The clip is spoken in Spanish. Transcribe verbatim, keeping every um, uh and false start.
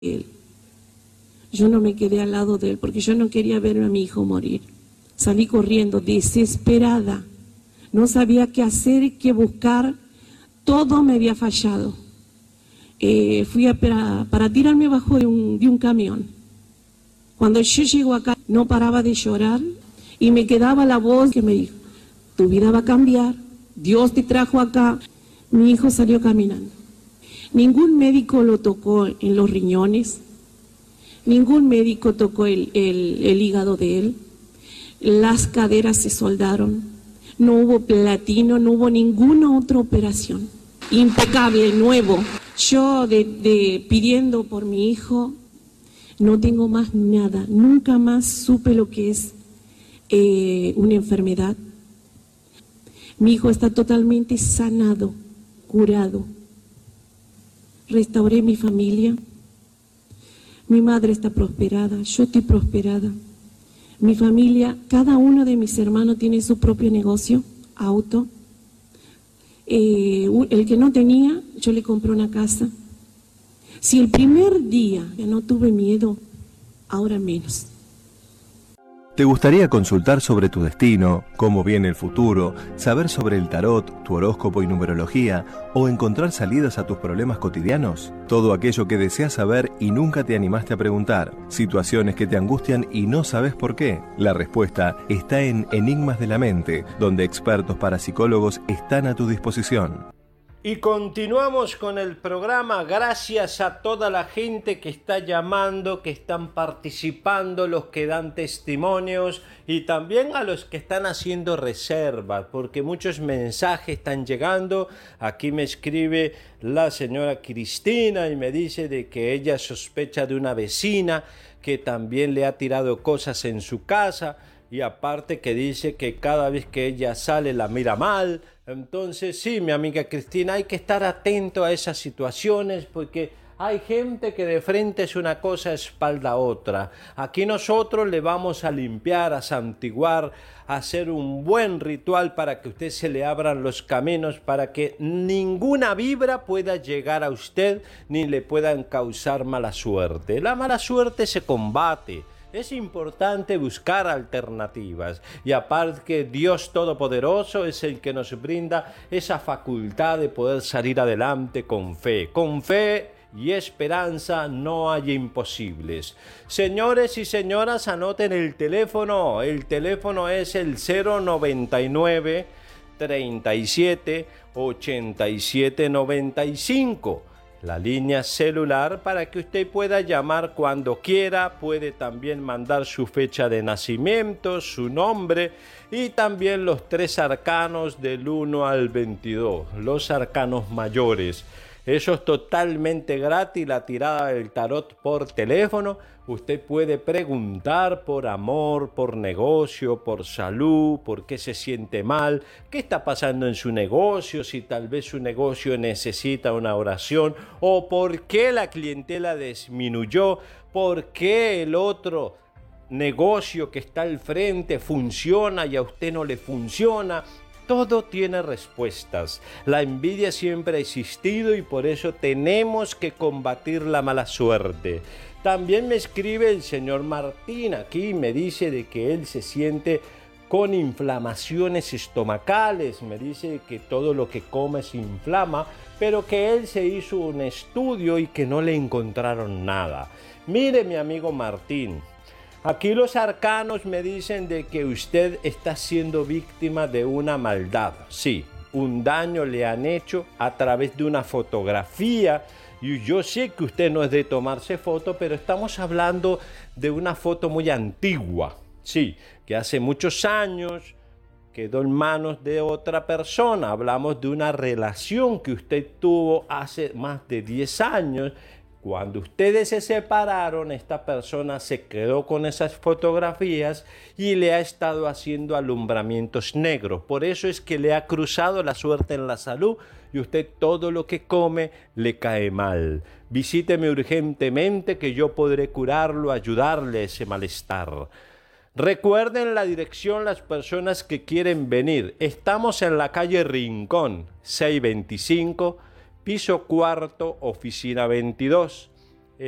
él. Yo no me quedé al lado de él porque yo no quería ver a mi hijo morir. Salí corriendo, desesperada. No sabía qué hacer, qué buscar. Todo me había fallado. Eh, fui a, para, para tirarme abajo de un, de un camión. Cuando yo llego acá, no paraba de llorar y me quedaba la voz que me dijo: tu vida va a cambiar, Dios te trajo acá. Mi hijo salió caminando. Ningún médico lo tocó en los riñones, ningún médico tocó el, el, el hígado de él, las caderas se soldaron, no hubo platino, no hubo ninguna otra operación. Impecable, nuevo. Yo de, de, pidiendo por mi hijo, no tengo más nada, nunca más supe lo que es eh, una enfermedad. Mi hijo está totalmente sanado, curado. Restauré mi familia. Mi madre está prosperada, yo estoy prosperada. Mi familia, cada uno de mis hermanos tiene su propio negocio, auto. Eh, el que no tenía, yo le compré una casa. Si el primer día ya no tuve miedo, ahora menos. ¿Te gustaría consultar sobre tu destino, cómo viene el futuro, saber sobre el tarot, tu horóscopo y numerología, o encontrar salidas a tus problemas cotidianos? Todo aquello que deseas saber y nunca te animaste a preguntar, situaciones que te angustian y no sabes por qué. La respuesta está en Enigmas de la Mente, donde expertos parapsicólogos están a tu disposición. Y continuamos con el programa. Gracias a toda la gente que está llamando, que están participando, los que dan testimonios y también a los que están haciendo reservas, porque muchos mensajes están llegando. Aquí me escribe la señora Cristina y me dice de que ella sospecha de una vecina que también le ha tirado cosas en su casa. Y aparte que dice que cada vez que ella sale la mira mal. Entonces sí, mi amiga Cristina, hay que estar atento a esas situaciones porque hay gente que de frente es una cosa, espalda otra. Aquí nosotros le vamos a limpiar, a santiguar, a hacer un buen ritual para que a usted se le abran los caminos, para que ninguna vibra pueda llegar a usted ni le puedan causar mala suerte. La mala suerte se combate. Es importante buscar alternativas y aparte que Dios Todopoderoso es el que nos brinda esa facultad de poder salir adelante con fe. Con fe y esperanza no hay imposibles. Señores y señoras, anoten el teléfono. El teléfono es el cero noventa y nueve, treinta y siete, ochenta y siete noventa y cinco. La línea celular para que usted pueda llamar cuando quiera, puede también mandar su fecha de nacimiento, su nombre y también los tres arcanos del uno al veintidós, los arcanos mayores. Eso es totalmente gratis, la tirada del tarot por teléfono. Usted puede preguntar por amor, por negocio, por salud, por qué se siente mal, qué está pasando en su negocio, si tal vez su negocio necesita una oración, o por qué la clientela disminuyó, por qué el otro negocio que está al frente funciona y a usted no le funciona. Todo tiene respuestas. La envidia siempre ha existido y por eso tenemos que combatir la mala suerte. También me escribe el señor Martín aquí, me dice de que él se siente con inflamaciones estomacales, me dice que todo lo que come se inflama, pero que él se hizo un estudio y que no le encontraron nada. Mire, mi amigo Martín, aquí los arcanos me dicen de que usted está siendo víctima de una maldad. Sí, un daño le han hecho a través de una fotografía. Y yo sé que usted no es de tomarse foto, pero estamos hablando de una foto muy antigua. Sí, que hace muchos años quedó en manos de otra persona. Hablamos de una relación que usted tuvo hace más de diez años. Cuando ustedes se separaron, esta persona se quedó con esas fotografías y le ha estado haciendo alumbramientos negros. Por eso es que le ha cruzado la suerte en la salud y usted todo lo que come le cae mal. Visíteme urgentemente que yo podré curarlo, ayudarle a ese malestar. Recuerden la dirección las personas que quieren venir. Estamos en la calle Rincón, seiscientos veinticinco, piso cuarto, oficina veintidós.